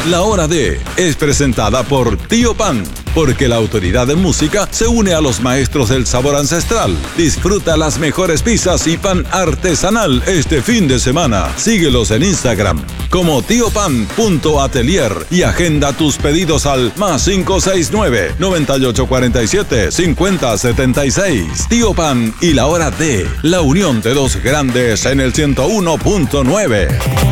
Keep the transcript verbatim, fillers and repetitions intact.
La Hora de es presentada por Tío Pan, porque la autoridad en música se une a los maestros del sabor ancestral. Disfruta las mejores pizzas y pan artesanal este fin de semana. Síguelos en Instagram como tiopan.atelier y agenda tus pedidos al más cinco seis nueve, noventa y ocho cuarenta y siete, cincuenta setenta y seis. Tío Pan y La Hora de, la unión de dos grandes en el ciento uno punto nueve.